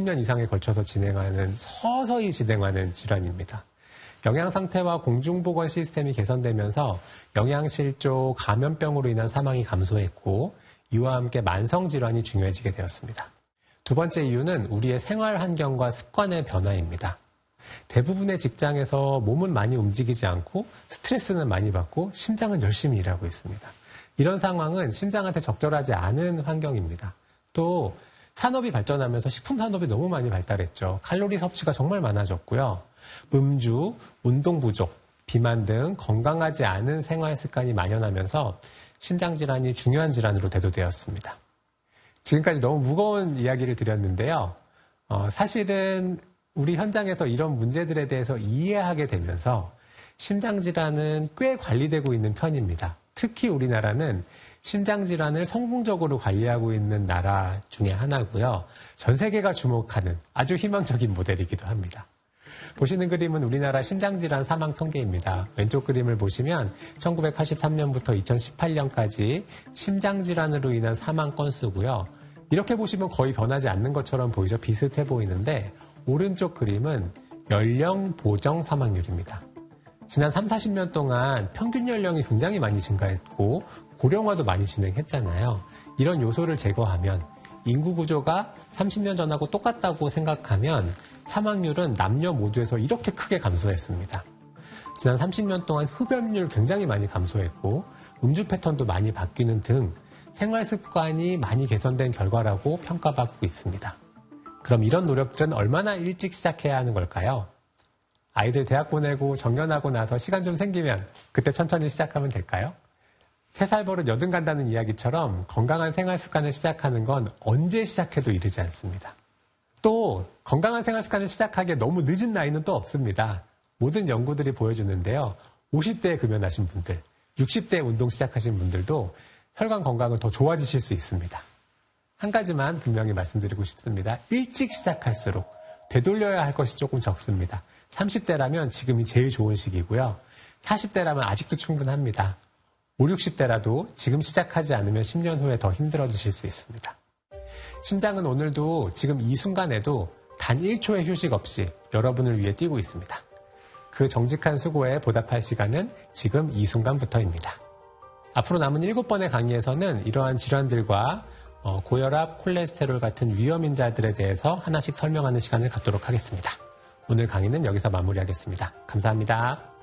20년 이상에 걸쳐서 서서히 진행하는 질환입니다. 영양 상태와 공중보건 시스템이 개선되면서 영양실조, 감염병으로 인한 사망이 감소했고 이와 함께 만성질환이 중요해지게 되었습니다. 두 번째 이유는 우리의 생활 환경과 습관의 변화입니다. 대부분의 직장에서 몸은 많이 움직이지 않고 스트레스는 많이 받고 심장은 열심히 일하고 있습니다. 이런 상황은 심장한테 적절하지 않은 환경입니다. 또 산업이 발전하면서 식품 산업이 너무 많이 발달했죠. 칼로리 섭취가 정말 많아졌고요. 음주, 운동 부족, 비만 등 건강하지 않은 생활 습관이 만연하면서 심장질환이 중요한 질환으로 대두되었습니다. 지금까지 너무 무거운 이야기를 드렸는데요. 사실은 우리 현장에서 이런 문제들에 대해서 이해하게 되면서 심장질환은 꽤 관리되고 있는 편입니다. 특히 우리나라는 심장질환을 성공적으로 관리하고 있는 나라 중에 하나고요. 전 세계가 주목하는 아주 희망적인 모델이기도 합니다. 보시는 그림은 우리나라 심장질환 사망 통계입니다. 왼쪽 그림을 보시면 1983년부터 2018년까지 심장질환으로 인한 사망 건수고요. 이렇게 보시면 거의 변하지 않는 것처럼 보이죠. 비슷해 보이는데 오른쪽 그림은 연령 보정 사망률입니다. 지난 3, 40년 동안 평균 연령이 굉장히 많이 증가했고 고령화도 많이 진행했잖아요. 이런 요소를 제거하면 인구 구조가 30년 전하고 똑같다고 생각하면 사망률은 남녀 모두에서 이렇게 크게 감소했습니다. 지난 30년 동안 흡연율 굉장히 많이 감소했고 음주 패턴도 많이 바뀌는 등 생활 습관이 많이 개선된 결과라고 평가받고 있습니다. 그럼 이런 노력들은 얼마나 일찍 시작해야 하는 걸까요? 아이들 대학 보내고 정년하고 나서 시간 좀 생기면 그때 천천히 시작하면 될까요? 3살 버릇 여든 간다는 이야기처럼 건강한 생활 습관을 시작하는 건 언제 시작해도 이르지 않습니다. 또 건강한 생활 습관을 시작하기에 너무 늦은 나이는 또 없습니다. 모든 연구들이 보여주는데요. 50대에 금연하신 분들, 60대에 운동 시작하신 분들도 혈관 건강은 더 좋아지실 수 있습니다. 한 가지만 분명히 말씀드리고 싶습니다. 일찍 시작할수록 되돌려야 할 것이 조금 적습니다. 30대라면 지금이 제일 좋은 시기고요. 40대라면 아직도 충분합니다. 50, 60대라도 지금 시작하지 않으면 10년 후에 더 힘들어지실 수 있습니다. 심장은 오늘도 지금 이 순간에도 단 1초의 휴식 없이 여러분을 위해 뛰고 있습니다. 그 정직한 수고에 보답할 시간은 지금 이 순간부터입니다. 앞으로 남은 7번의 강의에서는 이러한 질환들과 고혈압, 콜레스테롤 같은 위험인자들에 대해서 하나씩 설명하는 시간을 갖도록 하겠습니다. 오늘 강의는 여기서 마무리하겠습니다. 감사합니다.